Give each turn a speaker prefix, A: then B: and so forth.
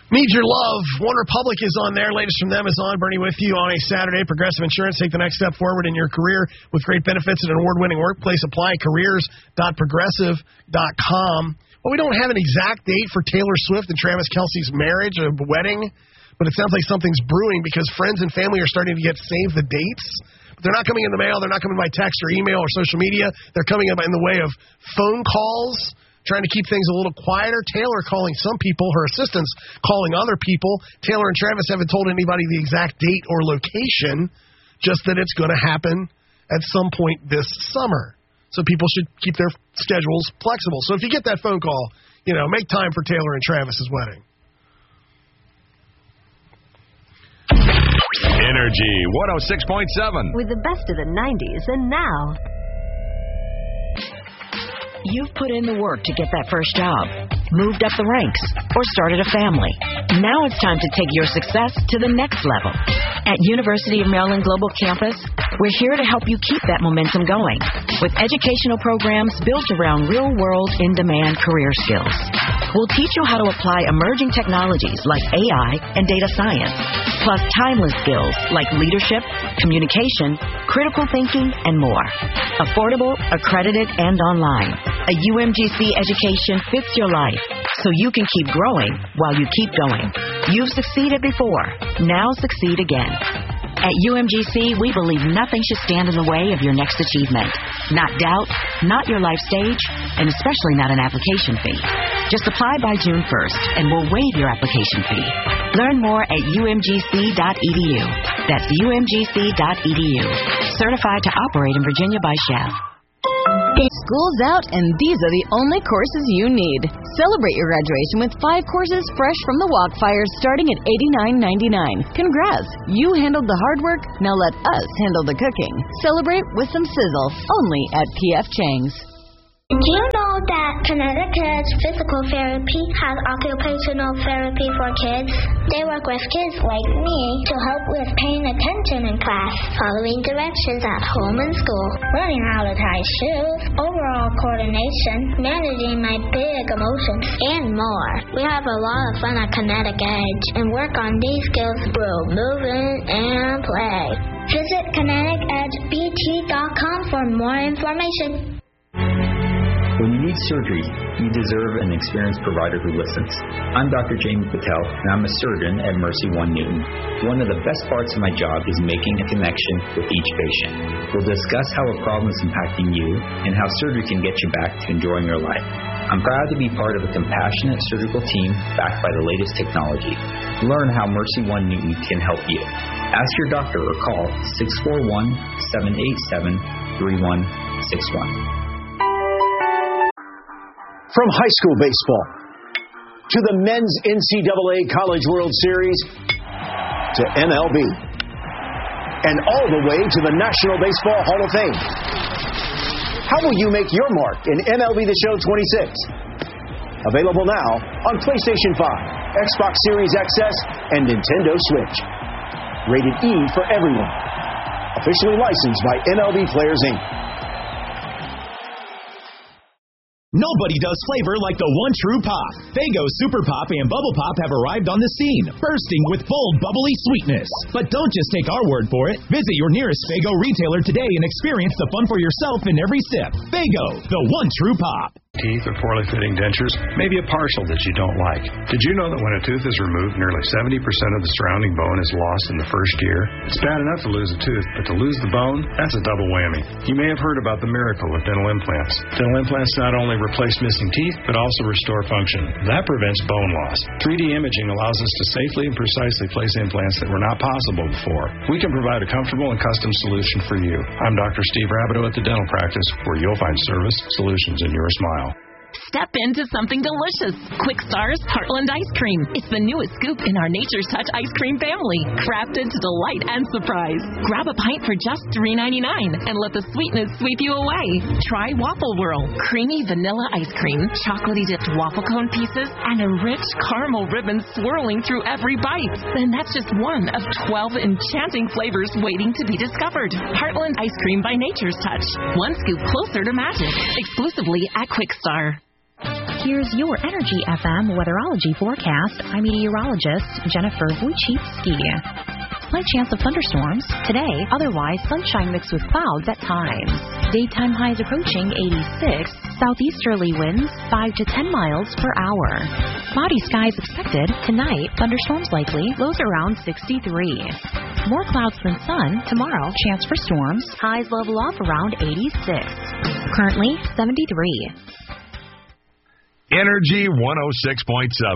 A: Need Your Love. One Republic is on there. Latest from them is on. Bernie with you on a Saturday. Progressive Insurance. Take the next step forward in your career with great benefits and an award-winning workplace. Apply at careers.progressive.com. Well, we don't have an exact date for Taylor Swift and Travis Kelce's marriage, a wedding, but it sounds like something's brewing because friends and family are starting to get save the dates. But they're not coming in the mail. They're not coming by text or email or social media. They're coming in the way of phone calls, trying to keep things a little quieter. Taylor calling some people, her assistants calling other people. Taylor and Travis haven't told anybody the exact date or location, just that it's going to happen at some point this summer. So people should keep their schedules flexible. So if you get that phone call, make time for Taylor and Travis's wedding.
B: Energy 106.7.
C: With the best of the 90s and now. You've put in the work to get that first job, moved up the ranks, or started a family. Now it's time to take your success to the next level. At University of Maryland Global Campus, we're here to help you keep that momentum going with educational programs built around real-world, in-demand career skills. We'll teach you how to apply emerging technologies like AI and data science, plus timeless skills like leadership, communication, critical thinking, and more. Affordable, accredited, and online. A UMGC education fits your life, so you can keep growing while you keep going. You've succeeded before. Now succeed again. At UMGC, we believe nothing should stand in the way of your next achievement. Not doubt, not your life stage, and especially not an application fee. Just apply by June 1st, and we'll waive your application fee. Learn more at umgc.edu. That's umgc.edu. Certified to operate in Virginia by SCHEV.
D: School's out, and these are the only courses you need. Celebrate your graduation with 5 courses fresh from the Walkfire starting at $89.99. Congrats! You handled the hard work, now let us handle the cooking. Celebrate with some sizzle, only at P.F. Chang's.
E: Do you know that Connecticut's physical therapy has occupational therapy for kids? They work with kids like me to help with paying attention in class, following directions at home and school, learning how to tie shoes, overall coordination, managing my big emotions, and more. We have a lot of fun at Kinetic Edge and work on these skills through movement and play. Visit KineticEdgeBT.com for more information.
F: When you need surgery, you deserve an experienced provider who listens. I'm Dr. Jamie Patel, and I'm a surgeon at Mercy One Newton. One of the best parts of my job is making a connection with each patient. We'll discuss how a problem is impacting you and how surgery can get you back to enjoying your life. I'm proud to be part of a compassionate surgical team backed by the latest technology. Learn how Mercy One Newton can help you. Ask your doctor or call 641-787-3161.
G: From high school baseball to the men's NCAA College World Series to MLB and all the way to the National Baseball Hall of Fame. How will you make your mark in MLB The Show 26? Available now on PlayStation 5, Xbox Series XS, and Nintendo Switch. Rated E for everyone. Officially licensed by MLB Players Inc.
H: Nobody does flavor like the One True Pop. Faygo Super Pop and Bubble Pop have arrived on the scene, bursting with bold, bubbly sweetness. But don't just take our word for it. Visit your nearest Faygo retailer today and experience the fun for yourself in every sip. Faygo, the One True Pop.
I: Teeth or poorly fitting dentures, maybe a partial that you don't like. Did you know that when a tooth is removed, nearly 70% of the surrounding bone is lost in the first year? It's bad enough to lose a tooth, but to lose the bone, that's a double whammy. You may have heard about the miracle of dental implants. Dental implants not only replace missing teeth, but also restore function. That prevents bone loss. 3D imaging allows us to safely and precisely place implants that were not possible before. We can provide a comfortable and custom solution for you. I'm Dr. Steve Rabideau at the Dental Practice, where you'll find service, solutions, and your smile.
J: Step into something delicious. Quick Star's Heartland Ice Cream. It's the newest scoop in our Nature's Touch ice cream family, crafted to delight and surprise. Grab a pint for just $3.99 and let the sweetness sweep you away. Try Waffle Whirl, creamy vanilla ice cream, chocolatey dipped waffle cone pieces, and a rich caramel ribbon swirling through every bite. Then that's just one of 12 enchanting flavors waiting to be discovered. Heartland Ice Cream by Nature's Touch. One scoop closer to magic. Exclusively at Quick Star.
K: Here's your Energy FM weatherology forecast. I'm meteorologist Jennifer Wojcicki. Slight chance of thunderstorms today, otherwise sunshine mixed with clouds at times. Daytime highs approaching 86, southeasterly winds 5 to 10 miles per hour. Cloudy skies expected tonight, thunderstorms likely, lows around 63. More clouds than sun tomorrow, chance for storms, highs level off around 86. Currently 73.
B: Energy 106.7.